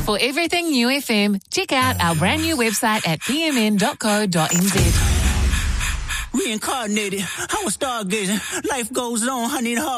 For everything New FM, check out our brand new website at pmn.co.nz. Reincarnated, I was stargazing. Life goes on, I need a hard